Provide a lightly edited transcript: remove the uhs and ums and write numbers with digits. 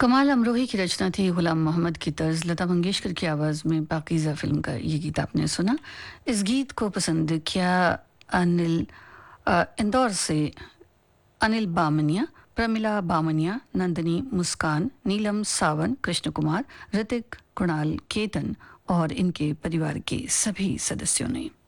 कमाल अमरोही की रचना थी, गुलाम मोहम्मद की तर्ज, लता मंगेशकर की आवाज़ में पाकीज़ा फिल्म का ये गीत आपने सुना। इस गीत को पसंद किया अनिल इंदौर से अनिल बामनिया, प्रमिला बामनिया, नंदिनी मुस्कान, नीलम सावन, कृष्ण कुमार, ऋतिक, कुणाल, केतन और इनके परिवार के सभी सदस्यों ने।